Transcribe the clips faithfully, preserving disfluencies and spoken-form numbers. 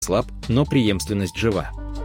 слаб, но преемственность жива.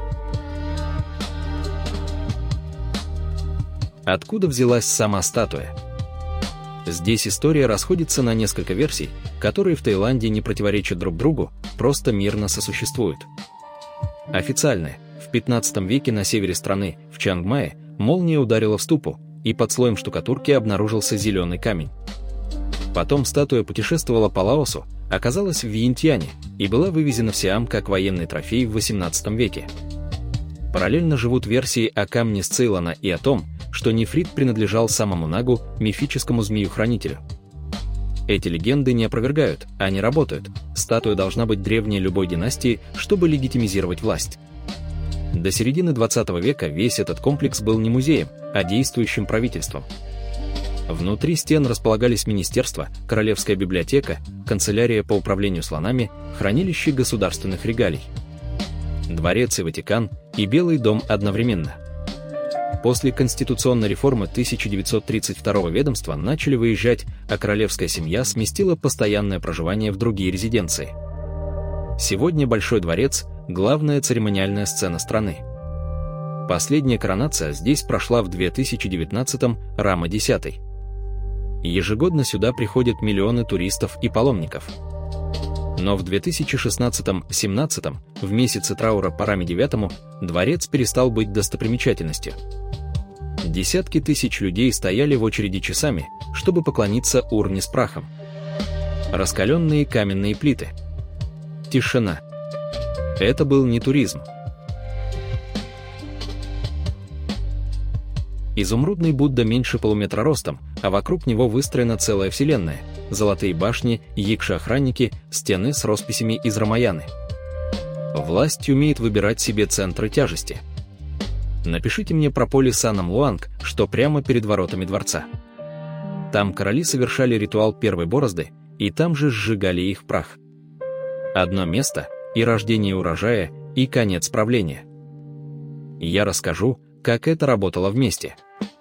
Откуда взялась сама статуя? Здесь история расходится на несколько версий, которые в Таиланде не противоречат друг другу, просто мирно сосуществуют. Официальная: в пятнадцатом веке на севере страны, в Чангмае, молния ударила в ступу, и под слоем штукатурки обнаружился зеленый камень. Потом статуя путешествовала по Лаосу, оказалась в Вьентьяне и была вывезена в Сиам как военный трофей в восемнадцатом веке. Параллельно живут версии о камне с Цейлона и о том, что нефрит принадлежал самому Нагу, мифическому змею-хранителю. Эти легенды не опровергают, они работают. Статуя должна быть древней любой династии, чтобы легитимизировать власть. До середины двадцатого века весь этот комплекс был не музеем, а действующим правительством. Внутри стен располагались министерства, королевская библиотека, канцелярия по управлению слонами, хранилище государственных регалий. Дворец и Ватикан, и Белый дом одновременно. После конституционной реформы тысяча девятьсот тридцать второго ведомства начали выезжать, а королевская семья сместила постоянное проживание в другие резиденции. Сегодня Большой дворец – главная церемониальная сцена страны. Последняя коронация здесь прошла в две тысячи девятнадцатом, Рама X. Ежегодно сюда приходят миллионы туристов и паломников. Но в две тысячи шестнадцатом-семнадцатом, в месяце траура по Раме девятому, дворец перестал быть достопримечательностью. Десятки тысяч людей стояли в очереди часами, чтобы поклониться урне с прахом. Раскаленные каменные плиты. Тишина. Это был не туризм. Изумрудный Будда меньше полуметра ростом, а вокруг него выстроена целая вселенная. Золотые башни, якши-охранники, стены с росписями из Рамаяны. Власть умеет выбирать себе центры тяжести. Напишите мне про поле Санам-Луанг, что прямо перед воротами дворца. Там короли совершали ритуал первой борозды, и там же сжигали их прах. Одно место — и рождение урожая, и конец правления. Я расскажу, как это работало вместе.